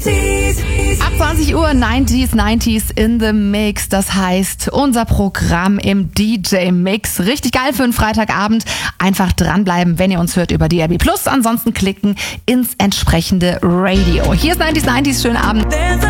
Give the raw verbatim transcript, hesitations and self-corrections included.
Ab zwanzig Uhr neunziger, neunziger in the Mix. Das heißt, unser Programm im D J-Mix. Richtig geil für einen Freitagabend. Einfach dranbleiben, wenn ihr uns hört über D R B Plus. Ansonsten klicken ins entsprechende Radio. Hier ist neunziger, neunziger. Schönen Abend.